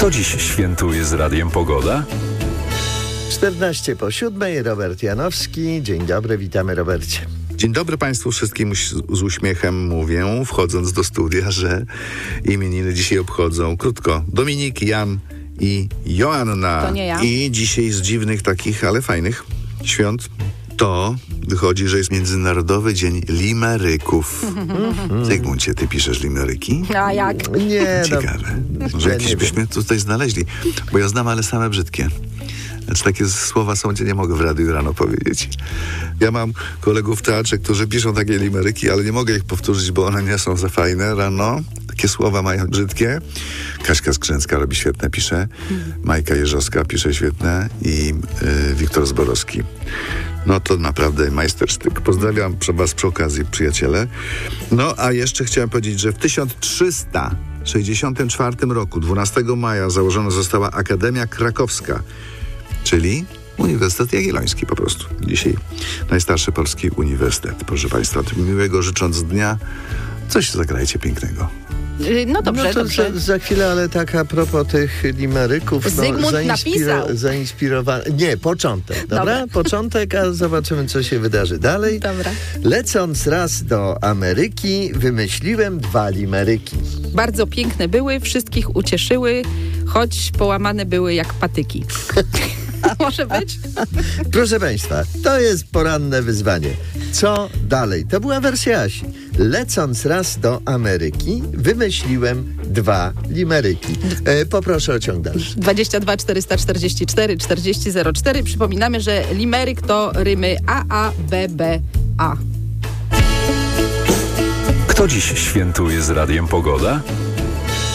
Kto dziś świętuje z Radiem Pogoda? 14 po 7, Robert Janowski. Dzień dobry, witamy, Robercie. Dzień dobry Państwu wszystkim, z uśmiechem mówię, wchodząc do studia, że imieniny dzisiaj obchodzą krótko Dominik, Jan i Joanna. To nie ja. I dzisiaj z dziwnych takich, ale fajnych świąt to wychodzi, że jest Międzynarodowy Dzień Limeryków. Zygmuncie, ty piszesz limeryki? A jak? Nie, Ciekawe. Może ja jakieś nie byśmy tutaj znaleźli, bo ja znam, ale same brzydkie. Znaczy takie słowa są, gdzie nie mogę w radiu rano powiedzieć. Ja mam kolegów w teatrze, którzy piszą takie limeryki, ale nie mogę ich powtórzyć, bo one nie są za fajne rano. Takie słowa mają brzydkie. Kaśka Skrzęcka robi świetne, pisze. Majka Jeżowska pisze świetne i Wiktor Zborowski. No to naprawdę majstersztyk. Pozdrawiam was przy okazji, przyjaciele. No a jeszcze chciałem powiedzieć, że w 1364 roku, 12 maja, założona została Akademia Krakowska, czyli Uniwersytet Jagielloński po prostu. Dzisiaj najstarszy polski uniwersytet. Proszę Państwa, miłego życząc dnia, coś zagrajcie pięknego. No dobrze, no to dobrze. Za chwilę, ale tak a propos tych limeryków. Zygmunt napisał. Zainspirowany. Nie, początek, dobra? Dobra. Początek, a zobaczymy, co się wydarzy dalej. Dobra. Lecąc raz do Ameryki, wymyśliłem 2 limeryki. Bardzo piękne były, wszystkich ucieszyły, choć połamane były jak patyki. Może być? Proszę Państwa, to jest poranne wyzwanie. Co dalej? To była wersja Asi. Lecąc raz do Ameryki, wymyśliłem 2 limeryki. Poproszę o ciąg dalszy. 22 444 4004. Przypominamy, że limeryk to rymy A, A, B, B, A. Kto dziś świętuje z Radiem Pogoda?